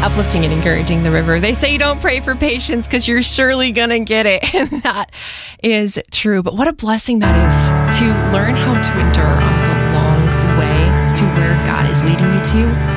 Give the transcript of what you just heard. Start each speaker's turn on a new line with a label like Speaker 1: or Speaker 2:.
Speaker 1: Uplifting and encouraging the river. They say you don't pray for patience because you're surely going to get it. And that is true. But what a blessing that is to learn how to endure on the long way to where God is leading you to.